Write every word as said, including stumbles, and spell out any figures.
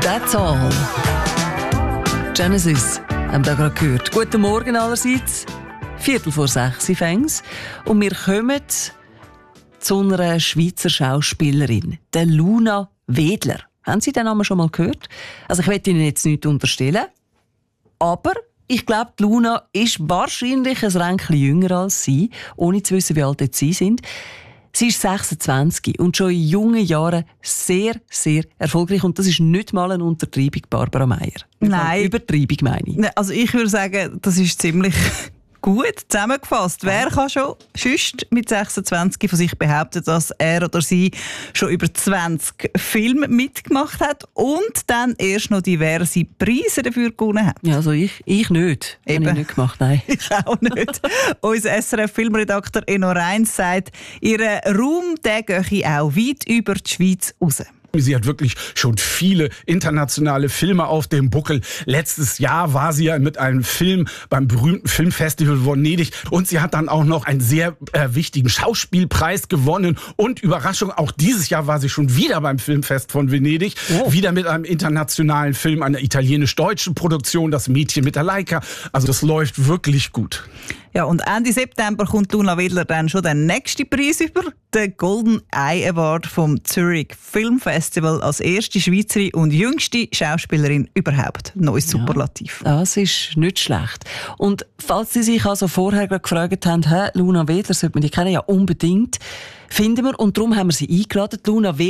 That's all. Genesis, haben wir gerade gehört. Guten Morgen allerseits. Viertel vor sechs fängt und wir kommen zu einer Schweizer Schauspielerin, der Luna Wedler. Haben Sie den Namen schon mal gehört? Also ich will Ihnen jetzt nichts unterstellen, aber ich glaube, Luna ist wahrscheinlich ein Ränkchen jünger als Sie, ohne zu wissen, wie alt Sie sind. Sie ist sechsundzwanzig und schon in jungen Jahren sehr, sehr erfolgreich. Und das ist nicht mal eine Untertreibung, Barbara Meier. Nein. Übertreibung meine ich. Also ich würde sagen, das ist ziemlich gut zusammengefasst. Wer kann schon sonst mit sechsundzwanzig von sich behaupten, dass er oder sie schon über zwanzig Filme mitgemacht hat und dann erst noch diverse Preise dafür gewonnen hat? Ja, also ich, ich nicht. Eben. Habe ich nicht gemacht, nein. Ich auch nicht. Unser S R F-Filmredakteur Enno Reins sagt, ihr Ruhm der gehe auch weit über die Schweiz raus. Sie hat wirklich schon viele internationale Filme auf dem Buckel. Letztes Jahr war sie ja mit einem Film beim berühmten Filmfestival Venedig und sie hat dann auch noch einen sehr äh, wichtigen Schauspielpreis gewonnen und Überraschung, auch dieses Jahr war sie schon wieder beim Filmfest von Venedig, oh. wieder mit einem internationalen Film, einer italienisch-deutschen Produktion, Das Mädchen mit der Leica. Also das läuft wirklich gut. Ja, und Ende September kommt Luna Wedler dann schon den nächsten Preis über, den Golden Eye Award vom Zurich Film Festival als erste Schweizerin und jüngste Schauspielerin überhaupt. Neues Superlativ. Ja, das ist nicht schlecht. Und falls Sie sich also vorher gefragt haben, Luna Wedler, sollte man die kennen, ja unbedingt, finden wir, und darum haben wir sie eingeladen. Luna Wedler